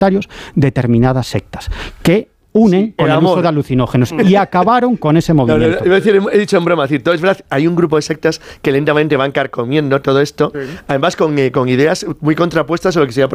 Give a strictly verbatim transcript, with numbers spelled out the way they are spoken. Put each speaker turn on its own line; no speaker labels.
sectarios determinadas sectas que unen
sí,
con
el,
el
amor.
uso de alucinógenos y acabaron con ese movimiento.
No, no, no, decir, he dicho en broma, decir, todo es verdad, hay un grupo de sectas que lentamente van carcomiendo todo esto, sí. además con, eh, con ideas muy contrapuestas sobre lo que sería